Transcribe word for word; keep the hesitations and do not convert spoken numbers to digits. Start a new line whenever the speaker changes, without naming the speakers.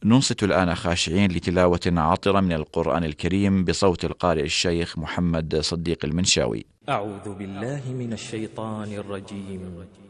ننصت الآن خاشعين لتلاوة عطرة من القرآن الكريم بصوت القارئ الشيخ محمد صديق المنشاوي.
أعوذ بالله من الشيطان الرجيم.